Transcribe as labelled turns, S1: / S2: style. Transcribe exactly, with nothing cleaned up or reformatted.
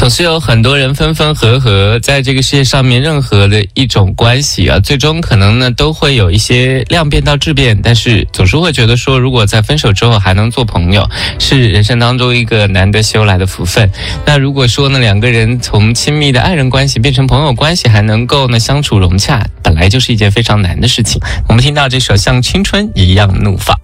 S1: 总是有很多人分分合合，在这个世界上面任何的一种关系啊，最终可能呢都会有一些量变到质变，但是总是会觉得说，如果在分手之后还能做朋友，是人生当中一个难得修来的福分。那如果说呢两个人从亲密的爱人关系变成朋友关系，还能够呢相处融洽，本来就是一件非常难的事情。我们听到这首像青春一样怒放。